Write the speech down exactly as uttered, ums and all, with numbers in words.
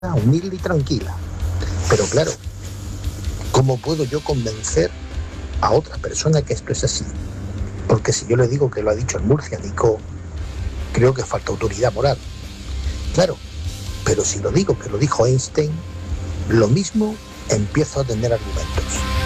humilde y tranquila. Pero claro, ¿cómo puedo yo convencer a otra persona que esto es así? Porque si yo le digo que lo ha dicho el murcianico, creo que falta autoridad moral. Claro, pero si lo digo que lo dijo Einstein, lo mismo empiezo a tener argumentos.